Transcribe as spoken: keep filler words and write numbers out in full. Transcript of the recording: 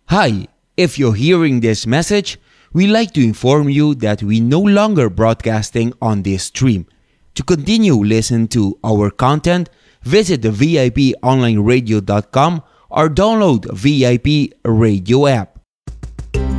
Hi, if you're hearing this message, we'd like to inform you that we no longer broadcasting on this stream. To continue listening to our content, visit the V I P online radio dot com or download V I P radio app.